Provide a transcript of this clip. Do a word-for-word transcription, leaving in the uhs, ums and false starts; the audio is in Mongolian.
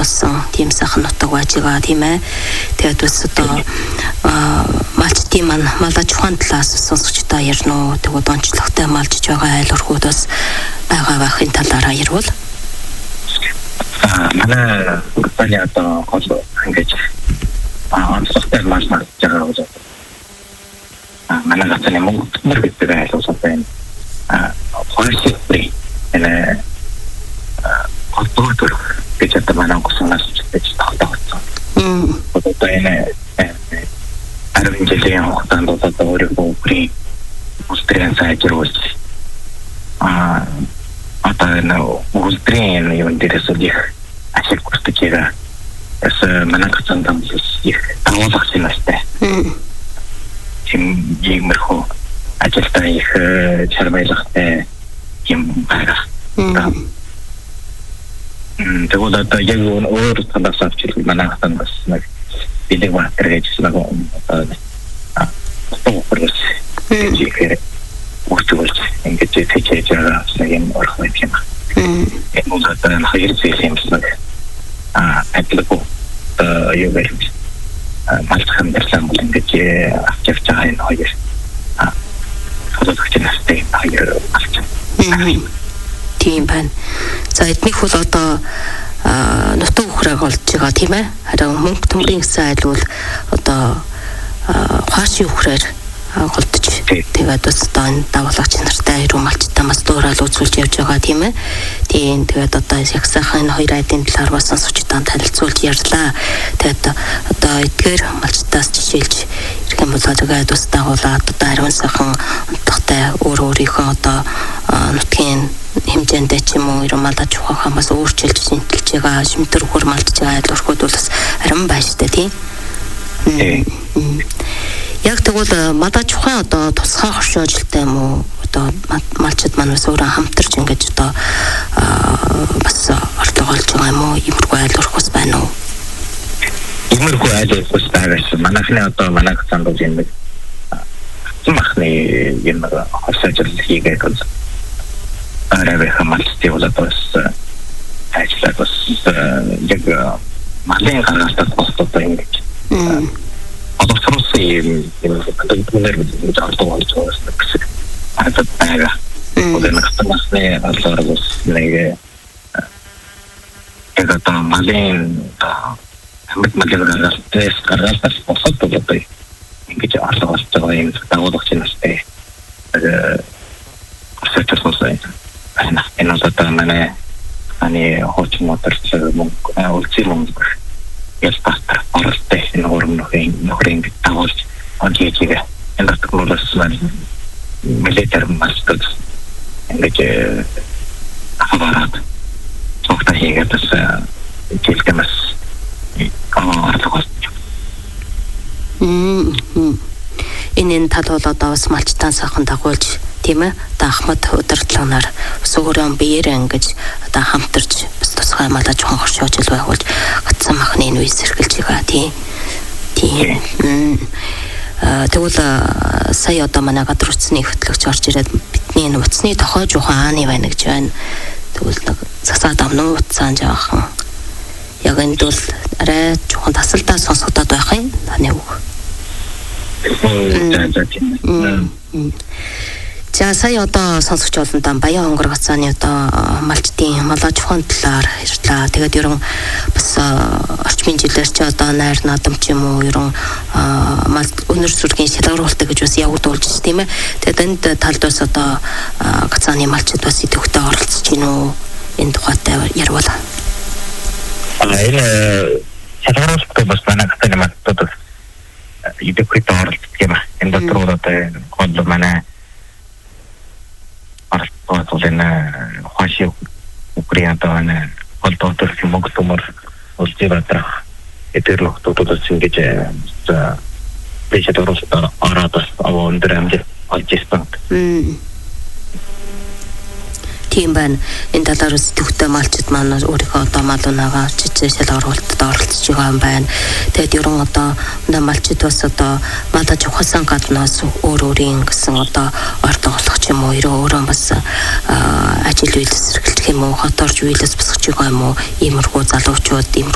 болсон тийм сайхан нутаг байж байгаа тийм ээ. Тэгээд бас одоо малчтын маань малаж ухаан талаас сонсогчдоо ярина уу. Тэгээд онцлогтой малжиж байгаа айл өрхүүд бас байгаа байхын талаараа ярил. Аа манай компани одоо хол ингэж аа онцлогтой мал малж байгаа бол аа манай гацны Монгол мөр гэдэг айл усад байна. Аа хойшигтэй энэ Оттогоор гэж одоо манай госоноос ч тогтоогдсон. Мм. Одоо энэ арвин жилийн хугацаанд одоо өөрийнхөө бүрийн үлдрийн сайжруулж аа одоо энэ үлдрийн юм дээрээс их ашиг хүртэж байгаа. Эс манай госонд их агуулгах шинжтэй. Мм. Тим иймэрхүү ажилтаа их чармайлахтай юм байгаа. Мм. Тэгвэл одоо яг өөр талаас авчил манай хатан бас нэг бидэг батар гэж нэг одоо тохиолдож ихээр үргэлж ингэж хийж байгаа нэг юм орох байх юм. Энэ бол одоо хоёр зүйлийн нэг а атлего э юу гэж малхан дэрсэн бол ингэж авчиж байгаа энэ хоёр а фотографч настай хоёр авч. Тийм байна. За эднийх бол одоо нутаг ухрааг олж байгаа тийм ээ. Харин мөнгө төмрийн гэсэн айл бол одоо хаашийн ухраар голдож тэгээд бас одоо энэ дагуулагч нартай ирүү малчтай бас дуурал үзүүлж явж байгаа тийм ээ. Тийм тэгээд одоо яг сайхан энэ хоёр айдын талаар бас сонсогчдод танилцуулж ярьлаа. Тэгээд одоо эдгээр малчтаас жишээлж ирэх юм бол тэгээд бас дагуулаад одоо ариун сайхан онцгойтой өөр өөрийнхөө одоо нутгийн хэмжээндээ ч юм уу ер нь малаж ухаахаа бас өөрчилж шинтэлж байгаа шимтэр хөр малдж байгаа айл өрхүүд бол бас харин байна шүү дээ тийм. Яг тэгвэл малаж ухаан одоо тусгай хоршоо ажилтай юм уу одоо малчид маань бас өөрөө хамтарч ингэж одоо бас орлого олж байгаа юм уу иймэрхүү айл өрхөс байна уу? Иймэрхүү айл өрхөс байгаа шүү. Манайхны одоо манайх цаанд бол юм махны юм хоршоо ажил хийгээд бол арабы хамттай болоод бас ажлаа бас яг малын гаргалтад бас одоо ингэж одоо сөрөсөө юм одоо түнэр гэж ардуу болж байгаа гэсэн одоо байгаа. Одоо нэг стандартны алгаар бас нэг яг одоо малын хамт малын гаргалтаас гаргалтаас босоод одоо ингэж ардуу болж байгаа юм дагуулгач настай. Тэгээ сэтгүүлсэн ana en osa mana ani hoch motor mong ulti mong yelpasta orte en orm no hin no ring tavos agijiga en dat kolos man militer mastud en ge avarat sokta higa tas kilkemas artogos м энэ тал бол одоо бас малчтан сайхан дагуулж тийм ээ одоо Ахмад удирдлагаар бас өөрөө биеэрээ ингэж одоо хамтарч бас тусгай малаж ухаан хоршоожил байгуулж гацсан махны энэ үе сэргэлж байгаа тийм тийм тэгвэл сая одоо манай гадар утасны хөтлөгч орж ирээд бидний энэ утасны тохиож ухаан ааны байна гэж байна. Тэгвэл нэг засаад амнуу утсаан жаахан яг энэ бол арай жоохон тасалдаа сонсогдоод байх юм таны үг. За сая одоо сонсогч олонтаа Баян хонгор гацааны одоо малчтын малаж ухаан талаар ярьлаа. Тэгээд ерөн бас орчмын жилээр ч одоо найр наадам ч юм уу ерөн мал өнөр сүргийн шалгаруулалт гэж бас явагдуулж байна тийм ээ. Тэгээд энд талд бас одоо гацааны малчид бас идэвхтэй оролцож гин үү энэ тухайтай ярил. Аа энэ шалгаруулалт бас манай гацааны малчид идэвхтэй оролцдог юм. Энэ дотор одоо гол манай Artoatolena Hashio Ukrainatana Altotor Mogtumor Ultivatra Eterlo Toto Singage Peshatoros Aratas on the Ramjet Alchistant. Тийм энэ талаар зүгтээ малчид маань өөрийнхөө одоо малунаага чичээсэл оруулалтад оролцож байгаа юм байна. Тэгээд ерөн одоо малчид бас одоо малаж ухасан гаднаас өөр өөрийн гэсэн одоо ордог болох юм уу өөрөө бас ажил үйлс эрхэлдэх юм уу хоторж үйлс босгож байгаа юм уу иймэрхүү залуучууд